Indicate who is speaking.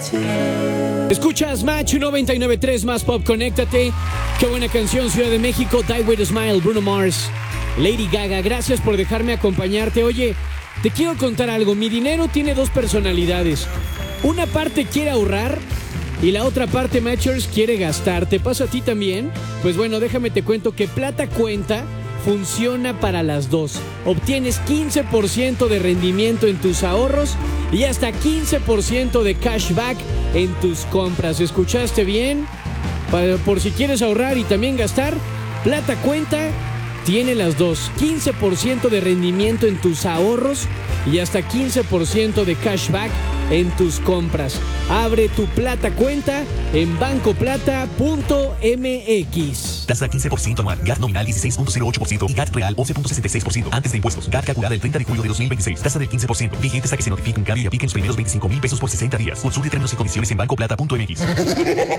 Speaker 1: Escuchas Match 99.3 Más Pop, conéctate. Qué buena canción, Ciudad de México, Die With a Smile, Bruno Mars, Lady Gaga. Gracias por dejarme acompañarte. Oye, te quiero contar algo. Mi dinero tiene dos personalidades. Una parte quiere ahorrar y la otra parte, Matchers, quiere gastar. ¿Te pasa a ti también? Pues bueno, déjame te cuento que Plata Cuenta funciona para las dos. Obtienes 15% de rendimiento en tus ahorros y hasta 15% de cashback en tus compras. ¿Escuchaste bien? Por si quieres ahorrar y también gastar, Plata Cuenta tiene las dos. 15% de rendimiento en tus ahorros y hasta 15% de cashback en tus compras. Abre tu Plata Cuenta en bancoplata.mx.
Speaker 2: Tasa 15% anual, GAT nominal 16.08% y GAT real 11.66% antes de impuestos. GAT calculada el 30 de julio de 2026. Tasa del 15%. Vigente hasta que se notifique un cambio y apliquen los primeros 25,000 pesos por 60 días. Consulte términos y condiciones en bancoplata.mx.